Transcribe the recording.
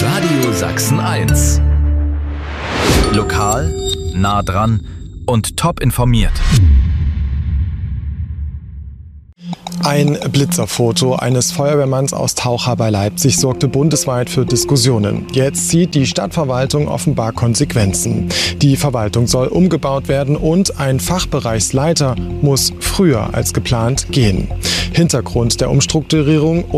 Radio Sachsen 1. Lokal, nah dran und top informiert. Ein Blitzerfoto eines Feuerwehrmanns aus Taucha bei Leipzig sorgte bundesweit für Diskussionen. Jetzt zieht die Stadtverwaltung offenbar Konsequenzen. Die Verwaltung soll umgebaut werden und ein Fachbereichsleiter muss früher als geplant gehen. Hintergrund der Umstrukturierung